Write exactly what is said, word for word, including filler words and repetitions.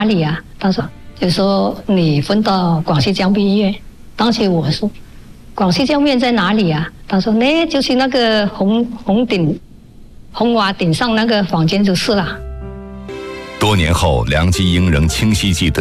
里啊？他说就说你分到广西江边医院。当时我说广西江边在哪里啊？他说那就是那个红红顶红瓦顶上那个房间就是了。 多年后，梁继英仍清晰记得